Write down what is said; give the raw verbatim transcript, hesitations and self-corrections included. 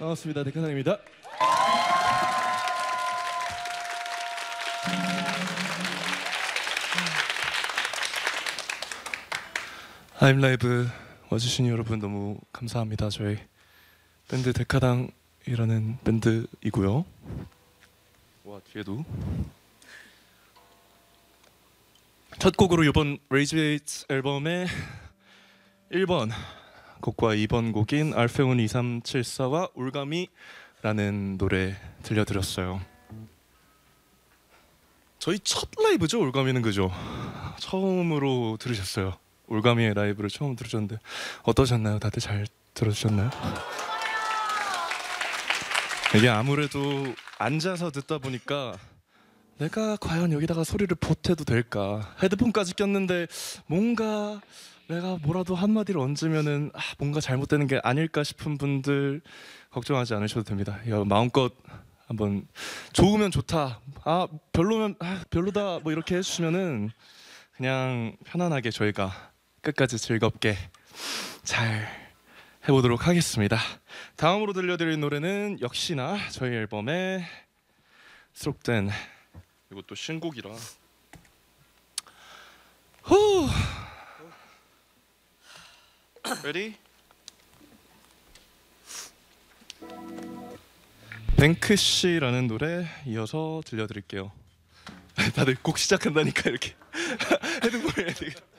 반갑습니다. 데카상입니다. 아임라이브 와주신 여러분 너무 감사합니다. 저희 밴드 데카당이라는 밴드이고요. 와, 뒤에도 첫 곡으로 이번 레이즈웨이트 앨범의 일 번 곡과 이 번 곡인 알페온 이삼칠사와 올가미라는 노래 들려드렸어요. 저희 첫 라이브죠, 올가미는. 그죠? 처음으로 들으셨어요. 올가미의 라이브를 처음 들으셨는데 어떠셨나요? 다들 잘 들어주셨나요? 이게 아무래도 앉아서 듣다 보니까 내가 과연 여기다가 소리를 보태도 될까? 헤드폰까지 꼈는데 뭔가 내가 뭐라도 한마디를 얹으면은 아, 뭔가 잘못되는 게 아닐까 싶은 분들 걱정하지 않으셔도 됩니다. 야, 마음껏 한번 좋으면 좋다, 아 별로면 아, 별로다 뭐 이렇게 해주시면은 그냥 편안하게 저희가 끝까지 즐겁게 잘 해보도록 하겠습니다. 다음으로 들려드릴 노래는 역시나 저희 앨범에 수록된, 이것도 신곡이라 후 Ready? 뱅크시라는 노래 이어서 들려드릴게요. 다들 곡 시작한다니까 이렇게 헤드폰 해야 되겠다.